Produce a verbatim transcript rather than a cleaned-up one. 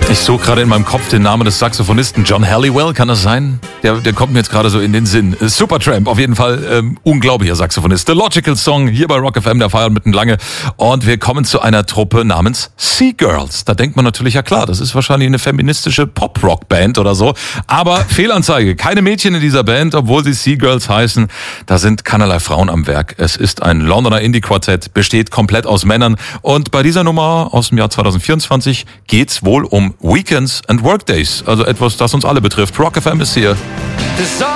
Ich suche gerade in meinem Kopf den Namen des Saxophonisten John Halliwell, kann das sein? Der, der kommt mir jetzt gerade so in den Sinn. Supertramp, auf jeden Fall ähm, unglaublicher Saxophonist. The Logical Song hier bei Rock F M, der feiert mitten lange. Und wir kommen zu einer Truppe namens Sea Girls. Da denkt man natürlich, ja klar, das ist wahrscheinlich eine feministische Pop-Rock-Band oder so. Aber Fehlanzeige, keine Mädchen in dieser Band, obwohl sie Sea Girls heißen. Da sind keinerlei Frauen am Werk. Es ist ein Londoner Indie-Quartett, besteht komplett aus Männern. Und bei dieser Nummer aus dem Jahr zwanzig vierundzwanzig geht's wohl um Weekends and Workdays, also etwas, das uns alle betrifft. Rock F M ist hier.